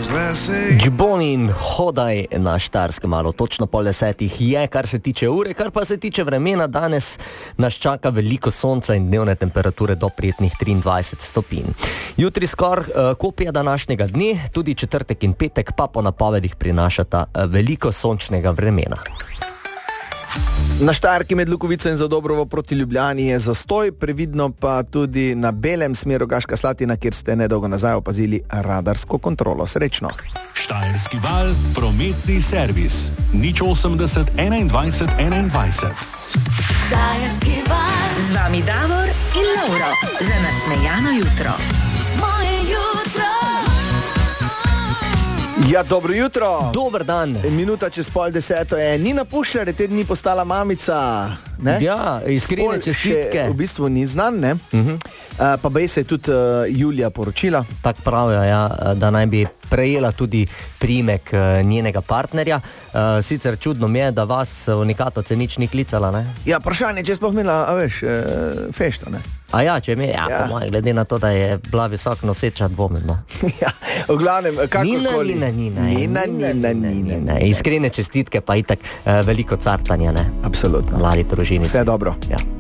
Džiboni in hodaj na Štajerskem malo, točno 9:30 je, kar se tiče ure, kar pa se tiče vremena, danes nas čaka veliko sonca in dnevne temperature do prijetnih 23 stopinj. Jutri skor kopija današnjega dne, tudi četrtek in petek pa po napovedih prinašata veliko sončnega vremena. Na Štajerki med Lukovico in Zadobrovo proti Ljubljani je zastoj, previdno pa tudi na Belem smer Rogaška Slatina, kjer ste nedolgo nazaj opazili radarsko kontrolo. Srečno! Štajerski val, prometni servis. 080 21 21. Štajerski val. Z vami Davor in Lauro. Za nasmejano jutro. Moje jutro. Ja, dobro jutro! Dober dan! Minuta čez 9:30 je. Nina Pušljar je te dni postala mamica. Ne? Ja, iskrene čestitke. V bistvu ni znan, ne? Pa bej se je tudi Julija poročila. Tak pravijo, ja, da naj bi prejela tudi priimek njenega partnerja. Sicer čudno mi je, da vas Unikatoce nič ni klicala, ne? Ja, vprašanje, če sploh imela, fešto, ne? A ja, če mi je, po mojem, glede na to, da je bila visoko noseča, dvomim, no. Ja, v glavnem, kakorkoli. Nina. Iskrene čestitke, pa itak veliko cartanja, ne? Absolutno. Mladi družini. Vse dobro. Ja.